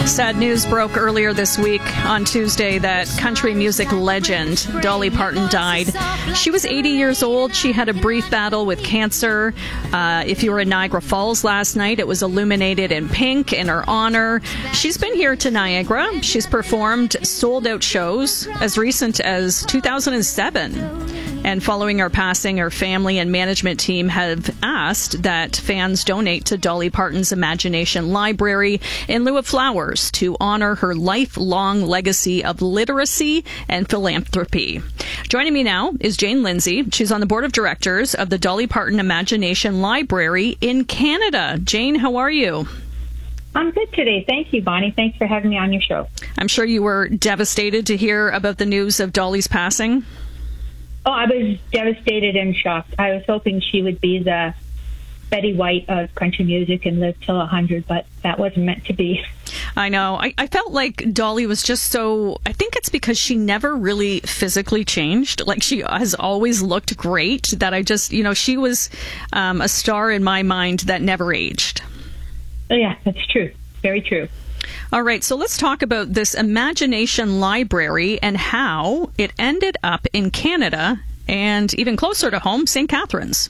Sad news broke earlier this week on Tuesday that country music legend Dolly Parton died. She was 80 years old. She had a brief battle with cancer. If you were in Niagara Falls last night, it was illuminated in pink in her honor. She's been here to Niagara. She's performed sold-out shows as recent as 2007. And following her passing, her family and management team have asked that fans donate to Dolly Parton's Imagination Library in lieu of flowers to honor her lifelong legacy of literacy and philanthropy. Joining me now is Jane Lindsay. She's on the board of directors of the Dolly Parton Imagination Library in Canada. Jane, how are you? I'm good today. Thank you, Bonnie. Thanks for having me on your show. I'm sure you were devastated to hear about the news of Dolly's passing. Oh, I was devastated and shocked. I was hoping she would be the Betty White of country music and live till 100, but that wasn't meant to be. I know. I felt like Dolly was just so... I think it's because she never really physically changed. Like, she has always looked great, that I just... she was a star in my mind that never aged. Oh, yeah, that's true. Very true. All right, so let's talk about this Imagination Library and how it ended up in Canada and even closer to home, St. Catharines.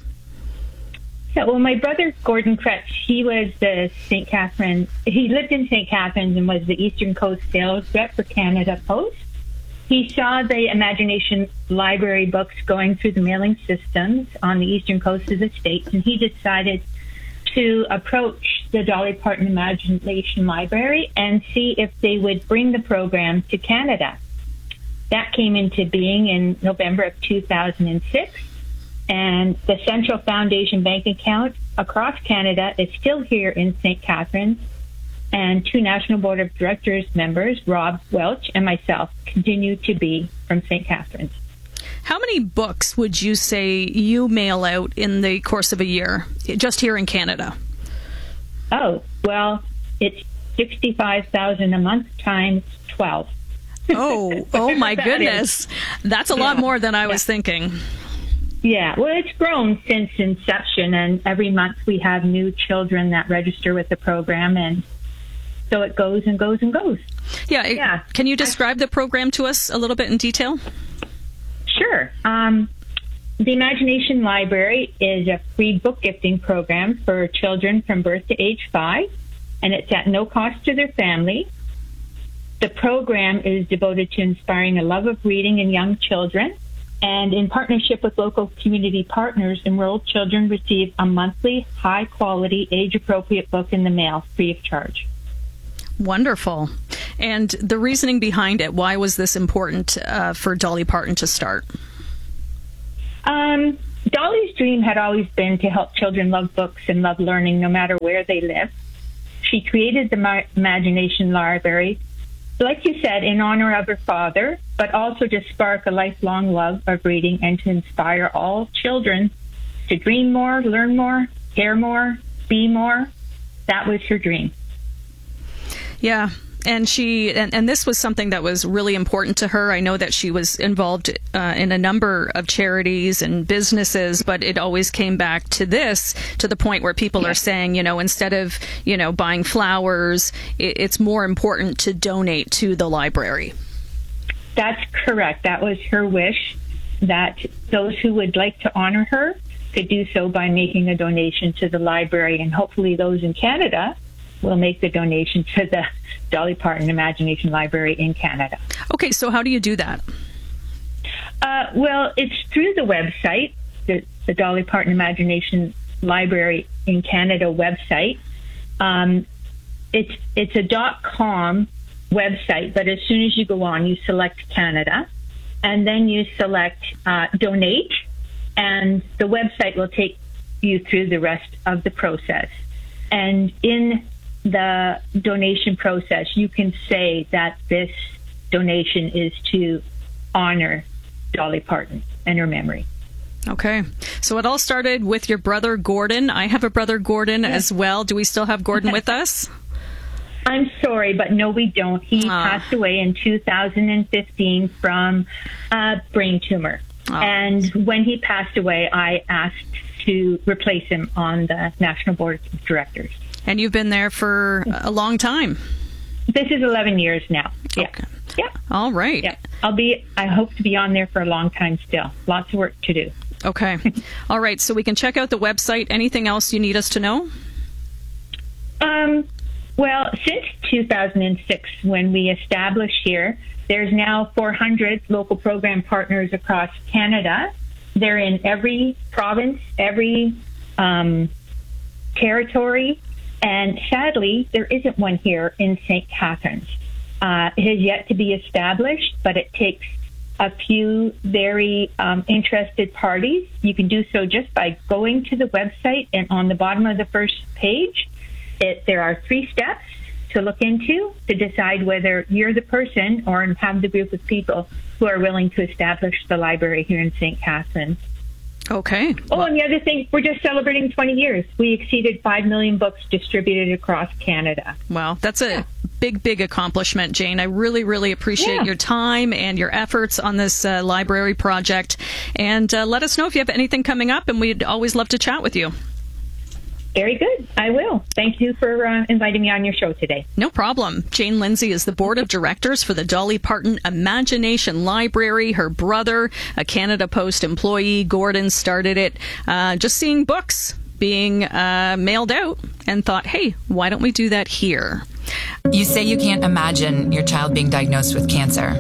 Yeah, well, my brother, Gordon Kretz, he was the St. Catharines. He lived in St. Catharines and was the Eastern Coast sales rep for Canada Post. He saw the Imagination Library books going through the mailing systems on the Eastern Coast of the States, and he decided to approach the Dolly Parton Imagination Library and see if they would bring the program to Canada. That came into being in November of 2006, and the Central Foundation bank account across Canada is still here in St. Catharines, and two National Board of Directors members, Rob Welch and myself, continue to be from St. Catharines. How many books would you say you mail out in the course of a year, just here in Canada? Oh, well, it's 65,000 a month times 12. Oh my goodness. That's a lot more than I was thinking. Yeah, well, it's grown since inception, and every month we have new children that register with the program, and so it goes and goes and goes. Yeah. Can you describe the program to us a little bit in detail? Sure. The Imagination Library is a free book gifting program for children from birth to age 5, and it's at no cost to their family. The program is devoted to inspiring a love of reading in young children, and in partnership with local community partners, enrolled children receive a monthly, high-quality, age-appropriate book in the mail, free of charge. Wonderful. And the reasoning behind it, why was this important for Dolly Parton to start? Dolly's dream had always been to help children love books and love learning no matter where they live. She created the Imagination Library, like you said, in honor of her father, but also to spark a lifelong love of reading and to inspire all children to dream more, learn more, care more, be more. That was her dream. Yeah. And and this was something that was really important to her. I know that she was involved in a number of charities and businesses, but it always came back to this, to the point where people are saying, instead of, buying flowers, it's more important to donate to the library. That's correct. That was her wish, that those who would like to honor her could do so by making a donation to the library, and hopefully those in Canada will make the donation to the Dolly Parton Imagination Library in Canada. Okay, so how do you do that? Well, it's through the website, the Dolly Parton Imagination Library in Canada website. It's a .com website, but as soon as you go on, you select Canada, and then you select donate, and the website will take you through the rest of the process. And in the donation process, you can say that this donation is to honor Dolly Parton and her memory. Okay. So it all started with your brother, Gordon. I have a brother, Gordon, as well. Do we still have Gordon with us? I'm sorry, but no, we don't. He passed away in 2015 from a brain tumor. And when he passed away, I asked to replace him on the National Board of Directors. And you've been there for a long time. This is 11 years now. Yeah. Okay. Yeah. All right. Yeah. I hope to be on there for a long time still. Lots of work to do. Okay. All right. So we can check out the website. Anything else you need us to know? Well, since 2006, when we established here, there's now 400 local program partners across Canada. They're in every province, every territory, and sadly, there isn't one here in St. Catharines. It has yet to be established, but it takes a few very interested parties. You can do so just by going to the website, and on the bottom of the first page, there are 3 steps to look into to decide whether you're the person or have the group of people who are willing to establish the library here in St. Catharines. Okay. Oh, and the other thing, we're just celebrating 20 years. We exceeded 5 million books distributed across Canada. Wow, that's a big accomplishment, Jane. I really appreciate your time and your efforts on this library project. And let us know if you have anything coming up, and we'd always love to chat with you. Very good. I will. Thank you for inviting me on your show today. No problem. Jane Lindsay is the board of directors for the Dolly Parton Imagination Library. Her brother, a Canada Post employee, Gordon, started it just seeing books being mailed out and thought, hey, why don't we do that here? You say you can't imagine your child being diagnosed with cancer,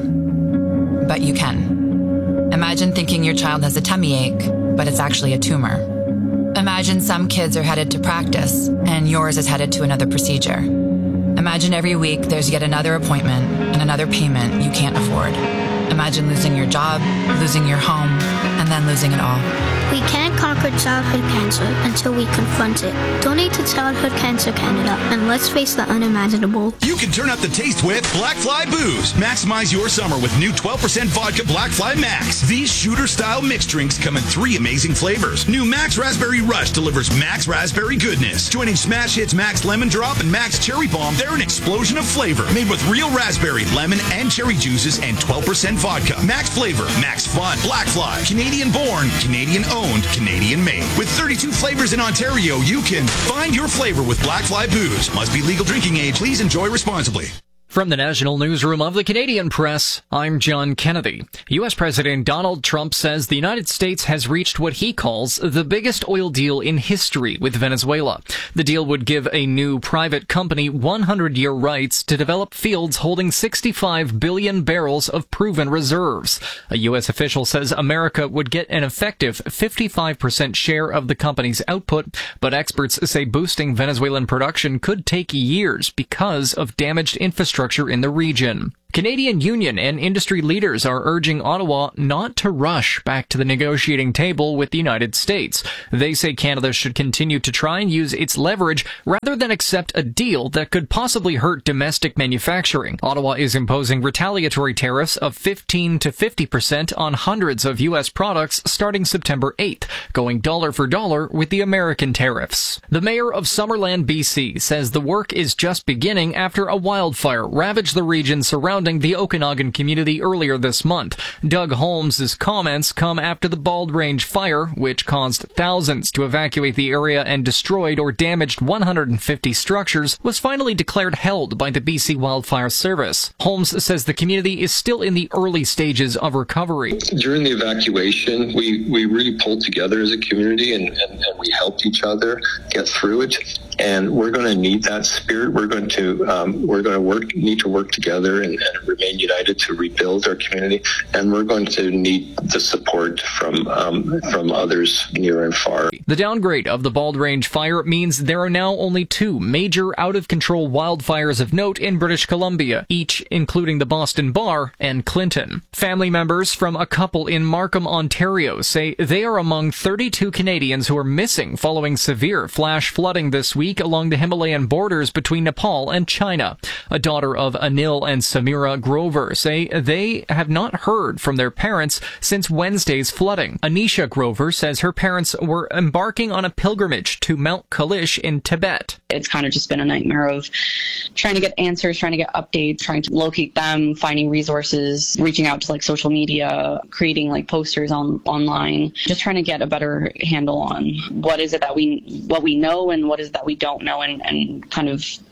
but you can. Imagine thinking your child has a tummy ache, but it's actually a tumor. Imagine some kids are headed to practice and yours is headed to another procedure. Imagine every week there's yet another appointment and another payment you can't afford. Imagine losing your job, losing your home, and then losing it all. We can't conquer childhood cancer until we confront it. Donate to Childhood Cancer Canada, and let's face the unimaginable. You can turn up the taste with Black Fly Booze. Maximize your summer with new 12% vodka Black Fly Max. These shooter-style mixed drinks come in 3 amazing flavors. New Max Raspberry Rush delivers Max Raspberry goodness. Joining Smash Hits Max Lemon Drop and Max Cherry Bomb, they're an explosion of flavor. Made with real raspberry, lemon, and cherry juices and 12% vodka. Max flavor, Max fun. Black Fly, Canadian-born, Canadian-owned, Canadian-made. With 32 flavors in Ontario, you can find your flavor with Black Fly Booze. Must be legal drinking age. Please enjoy responsibly. From the National Newsroom of the Canadian Press, I'm John Kennedy. U.S. President Donald Trump says the United States has reached what he calls the biggest oil deal in history with Venezuela. The deal would give a new private company 100-year rights to develop fields holding 65 billion barrels of proven reserves. A U.S. official says America would get an effective 55% share of the company's output, but experts say boosting Venezuelan production could take years because of damaged infrastructure in the region. Canadian union and industry leaders are urging Ottawa not to rush back to the negotiating table with the United States. They say Canada should continue to try and use its leverage rather than accept a deal that could possibly hurt domestic manufacturing. Ottawa is imposing retaliatory tariffs of 15 to 50% on hundreds of U.S. products starting September 8th, going dollar for dollar with the American tariffs. The mayor of Summerland, BC, says the work is just beginning after a wildfire ravaged the region surrounding the Okanagan community earlier this month. Doug Holmes' comments come after the Bald Range fire, which caused thousands to evacuate the area and destroyed or damaged 150 structures, was finally declared held by the BC Wildfire Service. Holmes says the community is still in the early stages of recovery. During the evacuation, we really pulled together as a community and we helped each other get through it. And we're going to need that spirit. We're going to need to work together and remain united to rebuild our community. And we're going to need the support from others near and far. The downgrade of the Bald Range fire means there are now only 2 major out-of-control wildfires of note in British Columbia, each including the Boston Bar and Clinton. Family members from a couple in Markham, Ontario, say they are among 32 Canadians who are missing following severe flash flooding this week along the Himalayan borders between Nepal and China. A daughter of Anil and Samira Grover say they have not heard from their parents since Wednesday's flooding. Anisha Grover says her parents were embarking on a pilgrimage to Mount Kailash in Tibet. It's kind of just been a nightmare of trying to get answers, trying to get updates, trying to locate them, finding resources, reaching out to like social media, creating like posters online, just trying to get a better handle on what is it that we know and what is it that we don't know, and kind of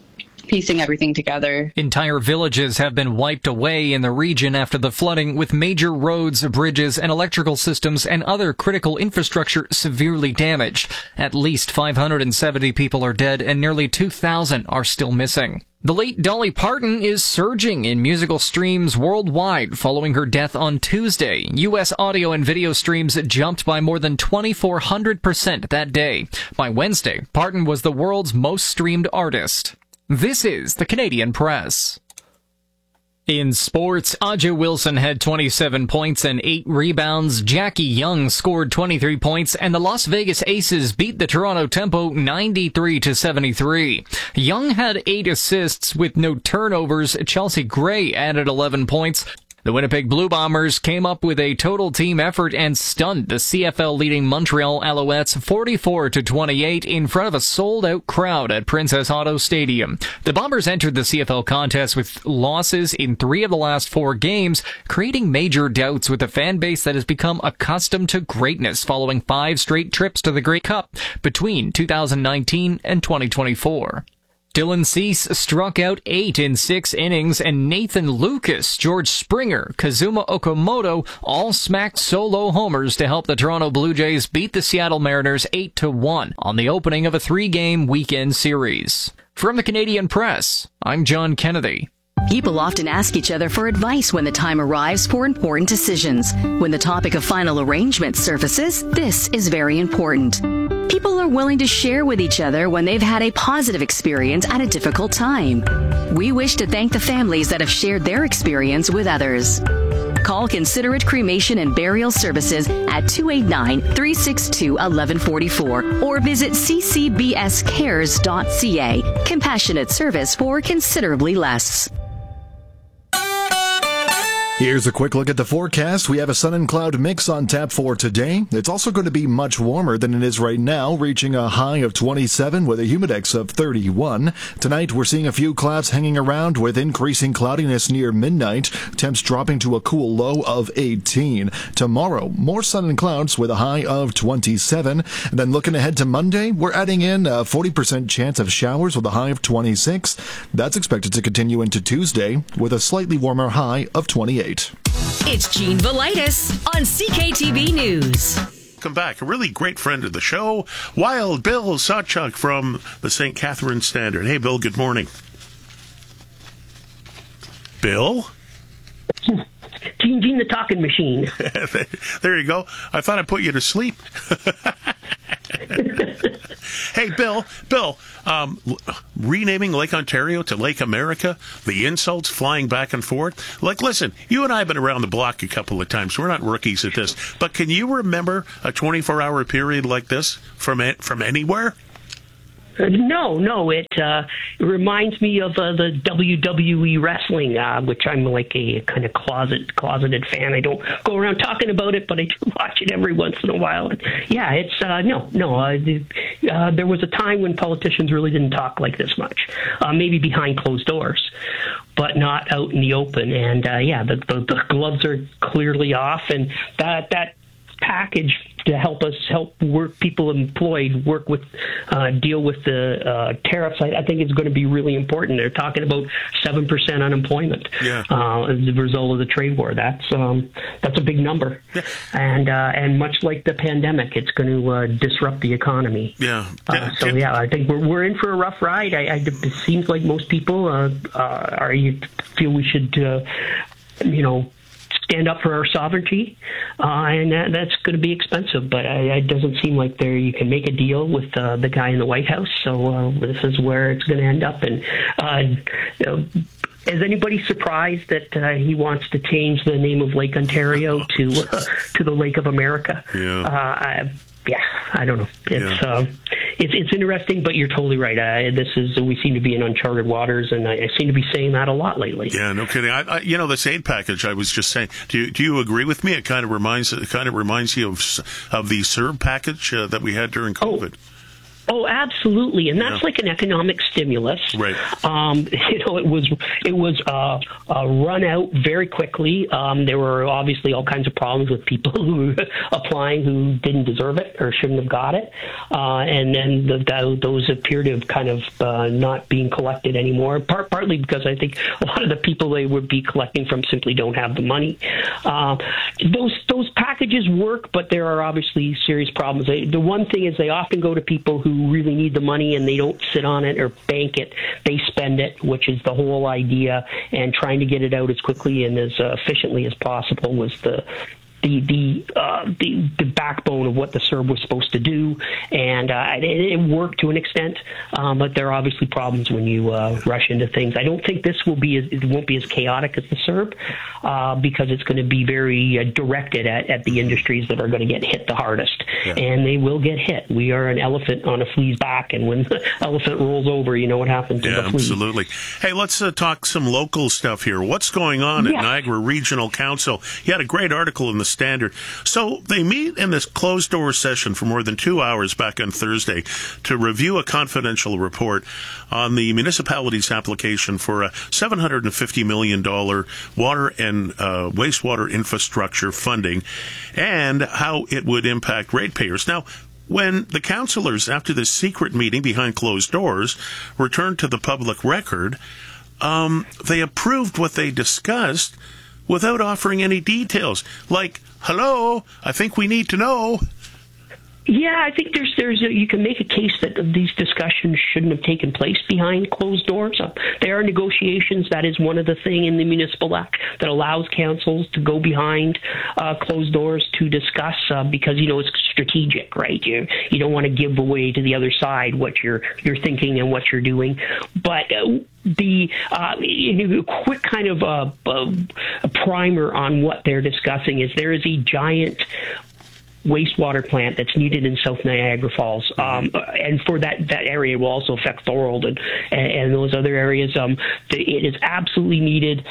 piecing everything together. Entire villages have been wiped away in the region after the flooding, with major roads, bridges, and electrical systems and other critical infrastructure severely damaged. At least 570 people are dead and nearly 2,000 are still missing. The late Dolly Parton is surging in musical streams worldwide following her death on Tuesday. U.S. audio and video streams jumped by more than 2,400% that day. By Wednesday, Parton was the world's most streamed artist. This is the Canadian Press. In sports, A'ja Wilson had 27 points and 8 rebounds. Jackie Young scored 23 points, and the Las Vegas Aces beat the Toronto Tempo 93-73. Young had 8 assists with no turnovers. Chelsea Gray added 11 points. The Winnipeg Blue Bombers came up with a total team effort and stunned the CFL-leading Montreal Alouettes 44-28 in front of a sold-out crowd at Princess Auto Stadium. The Bombers entered the CFL contest with losses in 3 of the last 4 games, creating major doubts with a fan base that has become accustomed to greatness following 5 straight trips to the Grey Cup between 2019 and 2024. Dylan Cease struck out 8 in 6 innings, and Nathan Lucas, George Springer, Kazuma Okamoto all smacked solo homers to help the Toronto Blue Jays beat the Seattle Mariners 8-1 on the opening of a 3-game weekend series. From the Canadian Press, I'm John Kennedy. People often ask each other for advice when the time arrives for important decisions. When the topic of final arrangement surfaces, this is very important. People are willing to share with each other when they've had a positive experience at a difficult time. We wish to thank the families that have shared their experience with others. Call Considerate Cremation and Burial Services at 289-362-1144 or visit ccbscares.ca. Compassionate service for considerably less. Here's a quick look at the forecast. We have a sun and cloud mix on tap for today. It's also going to be much warmer than it is right now, reaching a high of 27 with a humidex of 31. Tonight, we're seeing a few clouds hanging around with increasing cloudiness near midnight, temps dropping to a cool low of 18. Tomorrow, more sun and clouds with a high of 27. And then looking ahead to Monday, we're adding in a 40% chance of showers with a high of 26. That's expected to continue into Tuesday with a slightly warmer high of 28. It's Gene Velitis on CKTV News. Welcome back. A really great friend of the show, Wild Bill Sawchuk from the St. Catharines Standard. Hey, Bill, good morning. Bill? Gene the talking machine. There you go. I thought I put you to sleep. Hey, Bill, renaming Lake Ontario to Lake America, the insults flying back and forth. Like, listen, you and I have been around the block a couple of times. We're not rookies at this. But can you remember a 24-hour period like this from anywhere? No. It reminds me of the WWE wrestling, which I'm like a kind of closeted fan. I don't go around talking about it, but I do watch it every once in a while. And yeah, it's there was a time when politicians really didn't talk like this much, maybe behind closed doors, but not out in the open. And the gloves are clearly off, and that package to help work people employed deal with the tariffs, I think it's going to be really important. They're talking about 7% unemployment as a result of the trade war. That's a big number, and much like the pandemic, it's going to disrupt the economy. I think we're in for a rough ride. It seems like most people feel we should stand up for our sovereignty, and that's going to be expensive. But it doesn't seem like you can make a deal with the guy in the White House. So this is where it's going to end up. And is anybody surprised that he wants to change the name of Lake Ontario to the Lake of America? I don't know. It's interesting, but you're totally right. We seem to be in uncharted waters, and I seem to be saying that a lot lately. Yeah, no kidding. This aid package, I was just saying. Do you agree with me? It kind of reminds you of the CERB package that we had during COVID. Oh, absolutely, and that's like an economic stimulus. Right. It was run out very quickly. There were obviously all kinds of problems with people who were applying who didn't deserve it or shouldn't have got it, and then those appear to have kind of not being collected anymore. Partly because I think a lot of the people they would be collecting from simply don't have the money. Those packages work, but there are obviously serious problems. The one thing is they often go to people who really need the money and they don't sit on it or bank it. They spend it, which is the whole idea, and trying to get it out as quickly and as efficiently as possible was the backbone of what the CERB was supposed to do, and it worked to an extent, but there are obviously problems when you rush into things. I don't think this won't be as chaotic as the CERB because it's going to be very directed at the industries that are going to get hit the hardest, and they will get hit. We are an elephant on a flea's back, and when the elephant rolls over, you know what happens to the flea. Absolutely. Hey, let's talk some local stuff here. What's going on at Niagara Regional Council? You had a great article in the Standard. So they meet in this closed-door session for more than 2 hours back on Thursday to review a confidential report on the municipality's application for a $750 million water and wastewater infrastructure funding and how it would impact ratepayers. Now, when the councillors, after this secret meeting behind closed doors, returned to the public record, they approved what they discussed without offering any details. Like, hello, I think we need to know. Yeah, I think you can make a case that these discussions shouldn't have taken place behind closed doors. There are negotiations. That is one of the things in the Municipal Act that allows councils to go behind closed doors to discuss because, it's strategic, right? You don't want to give away to the other side what you're thinking and what you're doing. But the quick kind of a primer on what they're discussing is there is a giant wastewater plant that's needed in South Niagara Falls, and for that area it will also affect Thorold and those other areas. It is absolutely needed,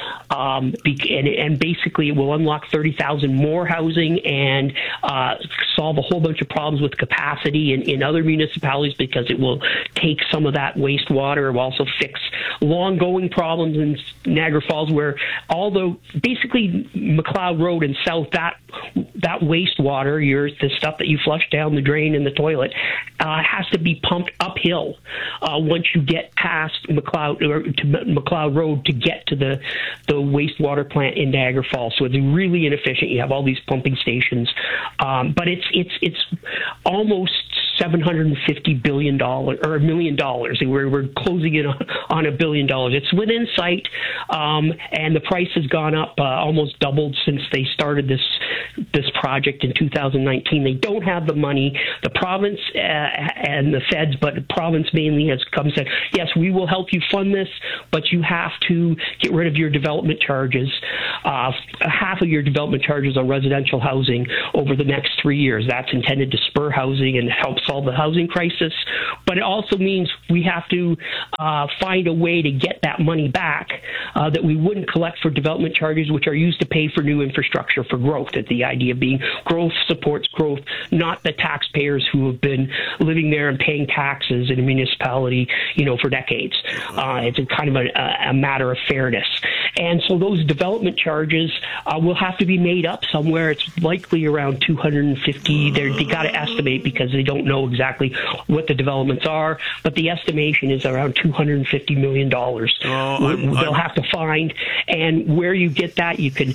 and basically it will unlock 30,000 more housing and solve a whole bunch of problems with capacity in other municipalities because it will take some of that wastewater. It will also fix long-going problems in Niagara Falls where basically McLeod Road and south, that wastewater, the stuff that you flush down the drain in the toilet, has to be pumped uphill once you get past McLeod Road to get to the wastewater plant in Niagara Falls. So it's really inefficient. You have all these pumping stations, but it's almost $750 billion or $1 million. We're closing in on $1 billion. It's within sight, and the price has gone up, almost doubled since they started this project in 2019. They don't have the money. The province and the feds, but the province mainly has come and said, yes, we will help you fund this, but you have to get rid of your development charges, half of your development charges on residential housing over the next 3 years. That's intended to spur housing and help solve the housing crisis, but it also means we have to find a way to get that money back that we wouldn't collect for development charges, which are used to pay for new infrastructure for growth. The idea being growth supports growth, not the taxpayers who have been living there and paying taxes in a municipality, for decades. It's a kind of a matter of fairness. And so those development charges will have to be made up somewhere. It's likely around 250. They got to estimate because they don't know exactly what the developments are, but the estimation is around $250 million. They'll have to find, and where you get that,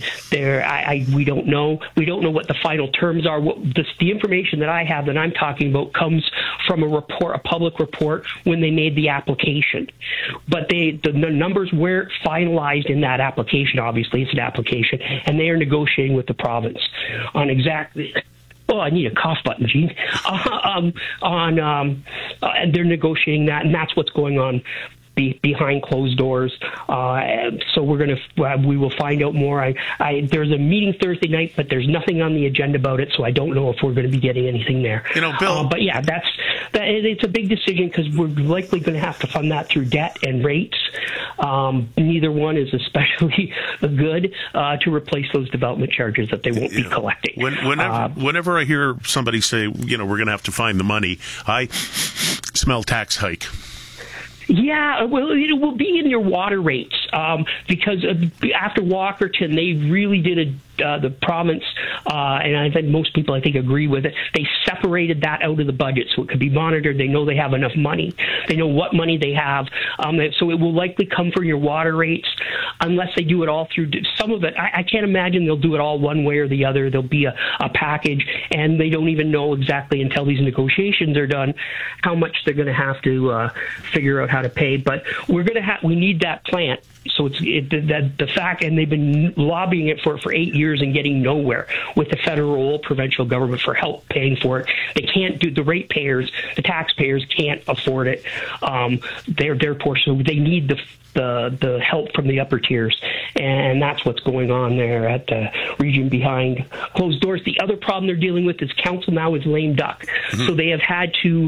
we don't know. We don't know what the final terms are. The information that I have that I'm talking about comes from a public report when they made the application. But the numbers weren't finalized in that application. Obviously, it's an application, and they are negotiating with the province on exactly. Oh, I need a cough button, Gene. And they're negotiating that, and that's what's going on behind closed doors. So we will find out more. There's a meeting Thursday night, but there's nothing on the agenda about it, so I don't know if we're going to be getting anything there. Bill. But yeah, it's a big decision because we're likely going to have to fund that through debt and rates. Neither one is especially good to replace those development charges that they won't be collecting. Whenever I hear somebody say, we're going to have to find the money, I smell tax hike. Yeah, well, it will be in your water rates because after Walkerton, they really did the province, and I think most people, agree with it. They separated that out of the budget so it could be monitored. They know they have enough money. They know what money they have. So it will likely come from your water rates unless they do it all through some of it. I can't imagine they'll do it all one way or the other. There'll be a package, and they don't even know exactly until these negotiations are done how much they're going to have to figure out how to pay. But we need that plant. So the fact, and they've been lobbying it for 8 years and getting nowhere with the federal or provincial government for help paying for it. They can't do, the ratepayers, the taxpayers can't afford it. Their portion, they need the help from the upper tiers, and that's what's going on there at the region behind closed doors. The other problem they're dealing with is council now is lame duck, so they have had to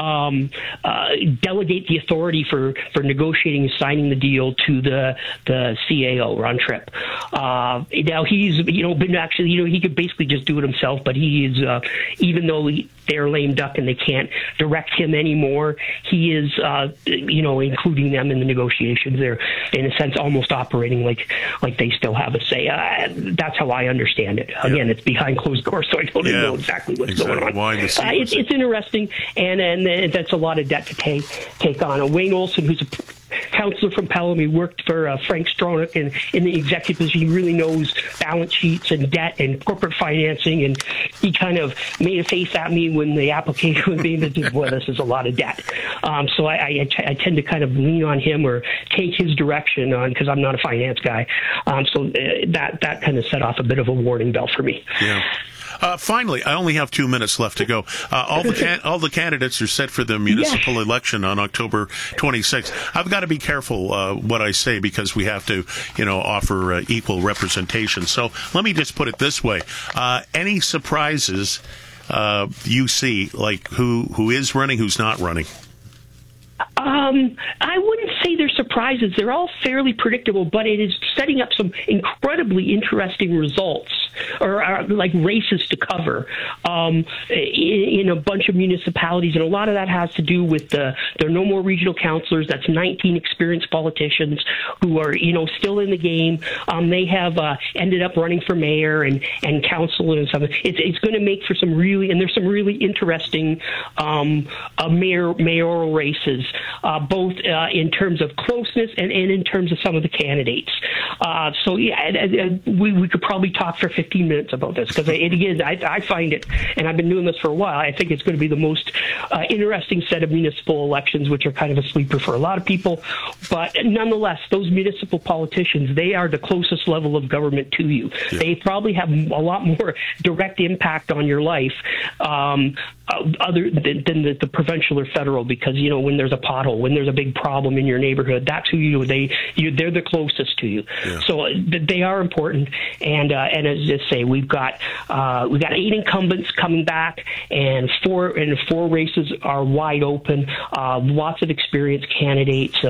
delegate the authority for negotiating and signing the deal to the CAO, Ron Tripp. Now he's been actually he could basically just do it himself, but he is even though they're lame duck and they can't direct him anymore, he is including them in the negotiations. They're in a sense almost operating like they still have a say. That's how I understand it. Again, it's behind closed doors, so I don't even know exactly what's going on. Why it's interesting, and that's a lot of debt to take on. Wayne Olson, who's a councillor from Pelham, he worked for Frank Stronach in the executive position. He really knows balance sheets and debt and corporate financing, and he kind of made a face at me when the application was being done. Boy, this is a lot of debt. So I tend to kind of lean on him or take his direction on, because I'm not a finance guy. So that kind of set off a bit of a warning bell for me. Yeah. Finally, I only have 2 minutes left to go. All the candidates are set for the municipal election on October 26th. I've got to be careful what I say because we have to, offer equal representation. So let me just put it this way: any surprises you see, like who is running, who's not running? I wouldn't say they're surprises. They're all fairly predictable, but it is setting up some incredibly interesting results or like races to cover in a bunch of municipalities. And a lot of that has to do with there are no more regional councillors. That's 19 experienced politicians who are, still in the game. They have ended up running for mayor and council and stuff. It's going to make for there's some really interesting mayoral races, both in terms of closeness and in terms of some of the candidates. We could probably talk for 15 minutes about this because I find it, and I've been doing this for a while, I think it's going to be the most interesting set of municipal elections, which are kind of a sleeper for a lot of people. But nonetheless, those municipal politicians, they are the closest level of government to you. Yeah. They probably have a lot more direct impact on your life other than the provincial or federal, because when there's a pothole, when there's a big problem in your neighborhood, that's who they're the closest to you. Yeah. So they are important, and as I say, we've got 8 incumbents coming back, and four races are wide open. Lots of experienced candidates.